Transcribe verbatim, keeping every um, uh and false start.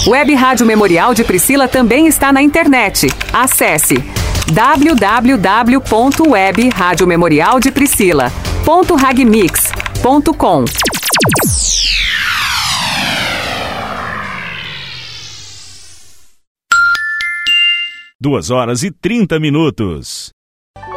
Web Rádio Memorial de Priscila também está na internet. Acesse w w w ponto web rádio memorial de priscila ponto ragmix ponto com. Duas horas e trinta minutos.